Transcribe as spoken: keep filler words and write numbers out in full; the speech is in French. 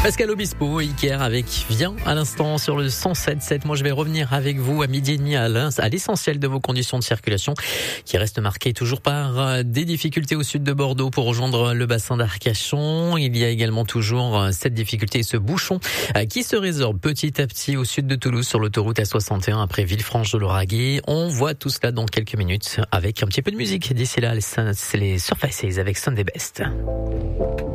Pascal Obispo, Iker avec Viens à l'instant sur le cent sept sept. Moi, je vais revenir avec vous à midi et demi à l'essentiel de vos conditions de circulation qui restent marquées toujours par des difficultés au sud de Bordeaux pour rejoindre le bassin d'Arcachon. Il y a également toujours cette difficulté et ce bouchon qui se résorbe petit à petit au sud de Toulouse sur l'autoroute A soixante et un après Villefranche-de-Lauragais. On voit tout cela dans quelques minutes avec un petit peu de musique. D'ici là, c'est les Surfaces avec Sunday Best.